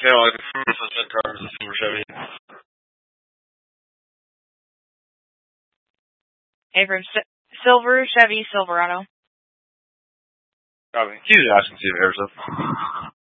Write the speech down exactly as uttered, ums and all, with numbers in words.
Yeah, like the percent cars, the Silver Chevy. Average Silver Chevy Silverado. Copy. Can you just ask and see if it airs up?